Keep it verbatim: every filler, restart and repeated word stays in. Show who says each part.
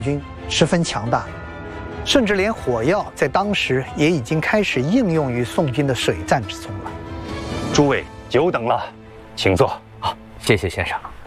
Speaker 1: 军十分强大，甚至连火药在当时也已经开始应用于宋军的水战之中了。
Speaker 2: 诸位久等了，请坐。
Speaker 3: 好，谢谢先生。